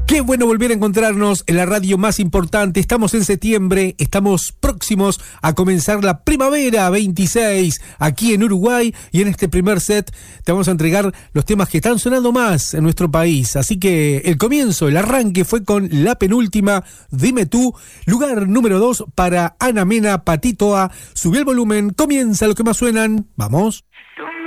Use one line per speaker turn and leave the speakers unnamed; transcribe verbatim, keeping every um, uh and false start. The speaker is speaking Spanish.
Qué bueno volver a encontrarnos en la radio más importante. Estamos en septiembre, estamos próximos a comenzar la primavera veintiséis aquí en Uruguay, y en este primer set te vamos a entregar los temas que están sonando más en nuestro país. Así que el comienzo, el arranque fue con la penúltima, Dime Tú, lugar número dos para Ana Mena, Patito A. Subí el volumen, comienza lo que más suenan. Vamos.
Tú